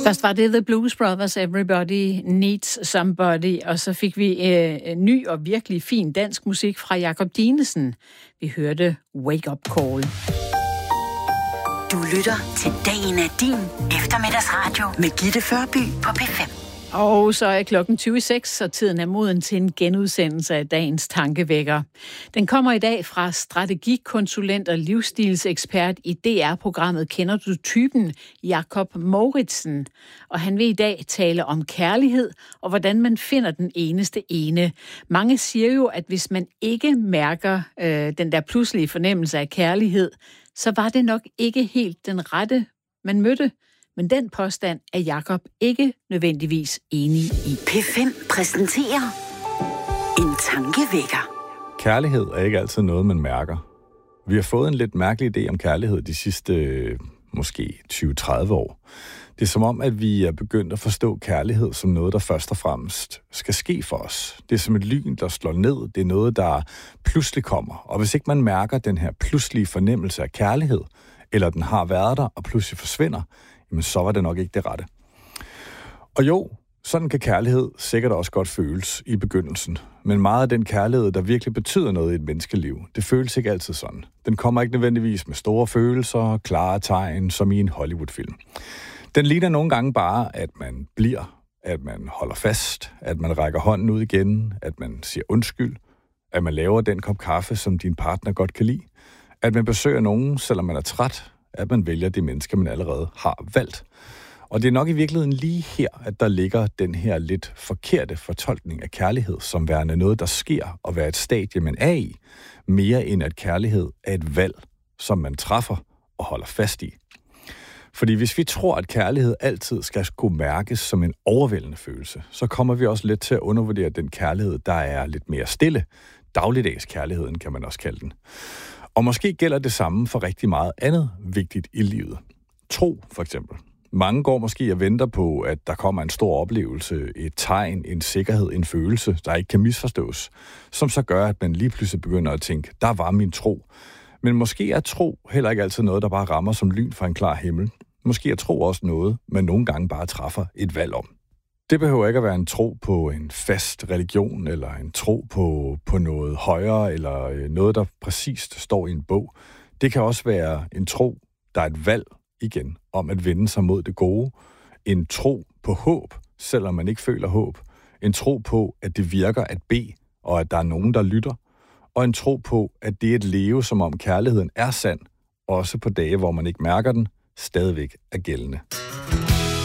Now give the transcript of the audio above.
Først var det The Blues Brothers, Everybody Needs Somebody, og så fik vi ny og virkelig fin dansk musik fra Jakob Dinesen. Vi hørte Wake Up Call. Du lytter til Dagen er din eftermiddagsradio med Gitte Førby på P5. Og så er klokken 20:06, og tiden er moden til en genudsendelse af dagens tankevækker. Den kommer i dag fra strategikonsulent og livsstilsekspert i DR-programmet Kender du typen, Jakob Mouritsen. Og han vil i dag tale om kærlighed og hvordan man finder den eneste ene. Mange siger jo, at hvis man ikke mærker den der pludselige fornemmelse af kærlighed, så var det nok ikke helt den rette, man mødte. Men den påstand er Jakob ikke nødvendigvis enig i. P5 præsenterer en tankevækker. Kærlighed er ikke altid noget, man mærker. Vi har fået en lidt mærkelig idé om kærlighed de sidste måske 20-30 år. Det er som om, at vi er begyndt at forstå kærlighed som noget, der først og fremmest skal ske for os. Det er som et lyn, der slår ned. Det er noget, der pludselig kommer. Og hvis ikke man mærker den her pludselige fornemmelse af kærlighed, eller den har været der og pludselig forsvinder, men så var det nok ikke det rette. Og jo, sådan kan kærlighed sikkert også godt føles i begyndelsen. Men meget af den kærlighed, der virkelig betyder noget i et menneskeliv, det føles ikke altid sådan. Den kommer ikke nødvendigvis med store følelser, klare tegn, som i en Hollywood-film. Den ligner nogle gange bare, at man bliver, at man holder fast, at man rækker hånden ud igen, at man siger undskyld, at man laver den kop kaffe, som din partner godt kan lide, at man besøger nogen, selvom man er træt, at man vælger de mennesker, man allerede har valgt. Og det er nok i virkeligheden lige her, at der ligger den her lidt forkerte fortolkning af kærlighed, som værende noget, der sker og være et stadie, man er i, mere end at kærlighed er et valg, som man træffer og holder fast i. Fordi hvis vi tror, at kærlighed altid skal kunne mærkes som en overvældende følelse, så kommer vi også lidt til at undervurdere den kærlighed, der er lidt mere stille. Dagligdags kærligheden kan man også kalde den. Og måske gælder det samme for rigtig meget andet vigtigt i livet. Tro, for eksempel. Mange går måske og venter på, at der kommer en stor oplevelse, et tegn, en sikkerhed, en følelse, der ikke kan misforstås, som så gør, at man lige pludselig begynder at tænke, der var min tro. Men måske er tro heller ikke altid noget, der bare rammer som lyn fra en klar himmel. Måske er tro også noget, man nogle gange bare træffer et valg om. Det behøver ikke at være en tro på en fast religion, eller en tro på noget højere, eller noget, der præcist står i en bog. Det kan også være en tro, der er et valg igen, om at vende sig mod det gode. En tro på håb, selvom man ikke føler håb. En tro på, at det virker at bede, og at der er nogen, der lytter. Og en tro på, at det at leve, som om kærligheden er sand, også på dage, hvor man ikke mærker den, stadigvæk er gældende.